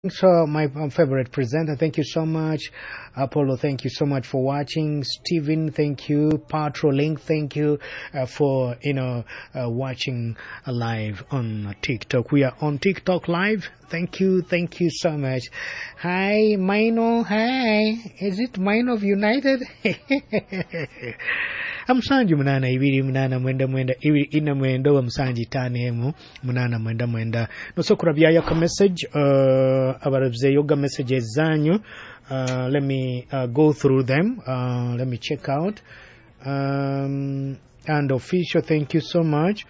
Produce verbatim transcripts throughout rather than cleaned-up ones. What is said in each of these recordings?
So, my um, favorite presenter, thank you so much. Apollo, thank you so much for watching. Steven, thank you. Patrolink, thank you uh, for, you know, uh, watching uh, live on TikTok. We are on TikTok live. Thank you, thank you so much. Hi, Mino, hi. Is it Mino of United? Amsanji munana ibiri munana mwenda mwenda ibiri ina mwenda wa msanji tanemu munana mwenda mwenda no so kurabya yaka message uh abarabze yoga messages zanyu. Uh let me uh, go through them. Uh let me check out. Um and official, thank you so much.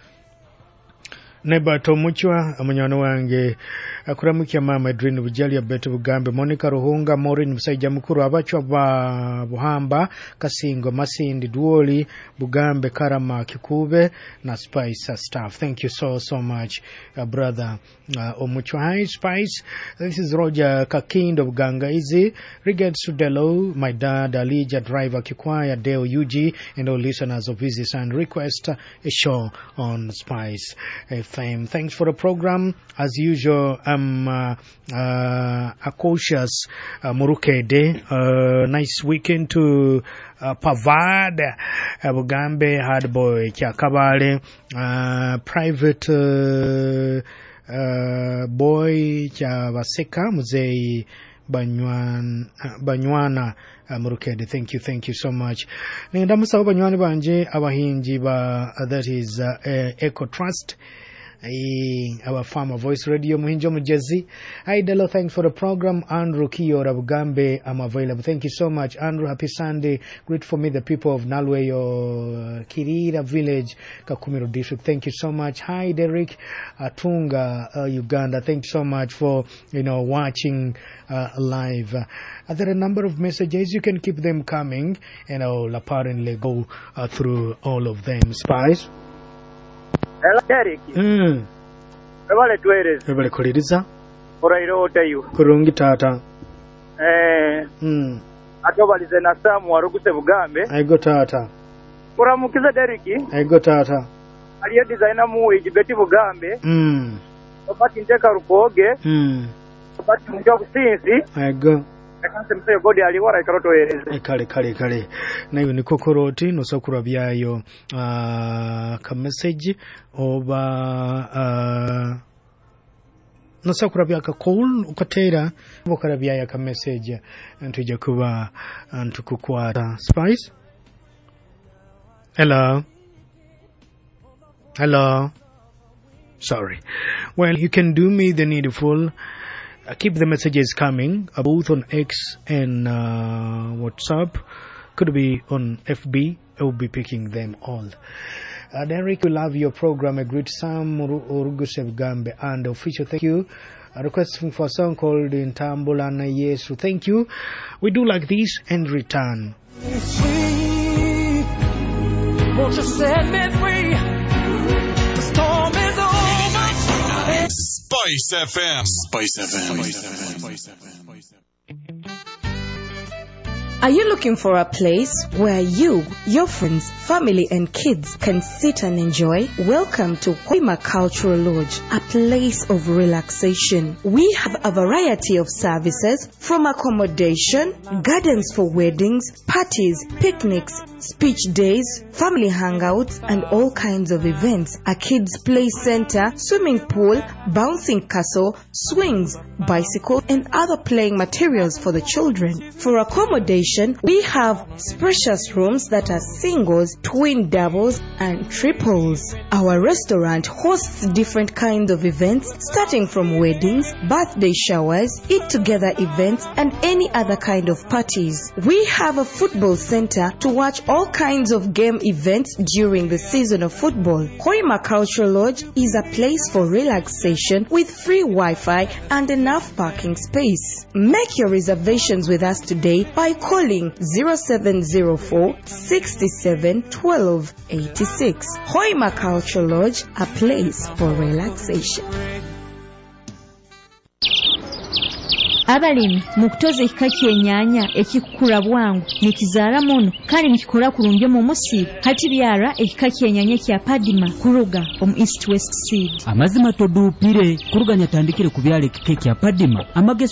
Neba tomuchwa amanywana wange akuramukia mama Edwin Bujali ya Beto Bugambe, Monica Ruhunga, Maureen Musaija mukuru, abachwa ba Buhamba, Kasingo, Masindi, Duoli, Bugambe, Karama, Kikube, na Spice staff. Thank you so, so much, uh, brother uh, Omuchwa. Hi, Spice. This is Roger Kakindo Buganga Easy. Regards to Delo, my dad, Alija, driver, Kikwaya, Deo, U G, and all listeners of Easy and request a show on Spice F M. Thanks for the program. As usual, I'm uh, uh, a cautious uh, Murukede. Uh, nice weekend to uh, Pavad, uh, Bugambe, Hardboy, Kyakabale, uh, private uh, uh, boy, Kyabaseka, Muzei Banywan, uh, Banywana, uh, Murukede. Thank you, thank you so much. Nindamusa Banywana Banje, Abahinji, ba, uh, that is uh, uh, Eco Trust. Our Farmer Voice Radio Muhinjo Mujezi. Hi Delo, thanks for the program. Andrew Kiyo Rabugambe, I'm available. Thank you so much, Andrew. Happy Sunday. Great for me, the people of Nalwe or Kirira Village, Kakumiro District. Thank you so much. Hi Derek Atunga, uh, Uganda. Thank you so much for, you know, watching uh, live. Uh, there are a number of messages. You can keep them coming, and I'll apparently go uh, through all of them. Spice. Hello, Derek. Hmm. Ebale tuereze. Ebale kuliriza. Orairo otayu. Kurungi tata. Eh. Hmm. Atobalize na Samu waruguse Bugambe. Aigo tata. Kuramukiza Derek. Aigo tata. Aliye designer mu Ejibeti Bugambe. Hmm. Opati Njeka Rukoge. Hmm. Opati Mjogu Sinsi. Aigo. Ekanse mseye godi aliwara ikaroto ereze. Kale kale kale. Na hiyo ni kokoroti no sakura byayo uh, ka message oba uh, no sakura byaka call ukatera bokara byaya ka message ntuje kuba ntukukwata. Spice. Hello. Hello. Sorry. Well, you can do me the needful. Uh, keep the messages coming, uh, both on X and uh, WhatsApp. Could be on F B. I will be picking them all. Uh, Derek, we love your program. A great Sam Urugusev Gambe and official. Thank you. Uh, requesting for a song called In Tambulana Yesu. Thank you. We do like this and return. Won't you set me free? The storm is over. Spice F M. Spice F M. Spice F M. Are you looking for a place where you, your friends, family and kids can sit and enjoy? Welcome to Hoima Cultural Lodge, a place of relaxation. We have a variety of services from accommodation, gardens for weddings, parties, picnics, speech days, family hangouts and all kinds of events. A kids play center, swimming pool, bouncing castle, swings, bicycle and other playing materials for the children. For accommodation, we have spacious rooms that are singles, twin doubles, and triples. Our restaurant hosts different kinds of events starting from weddings, birthday showers, eat-together events, and any other kind of parties. We have a football center to watch all kinds of game events during the season of football. Hoima Cultural Lodge is a place for relaxation with free Wi-Fi and enough parking space. Make your reservations with us today by calling zero seven zero four, six seven, one two eight six. Hoima Cultural Lodge, a place for relaxation. abalimi mu kutoza ekika ky'ennyaanya ekikula bwangu ne kizaala muno kandi nikikola kulungi mu musiiru hati byara ekika ky'ennyaanya kya Padima kuruga omu East West Seed. Amazima toduupire kuruganya tandikire ku byala ekika kya Padima amagezi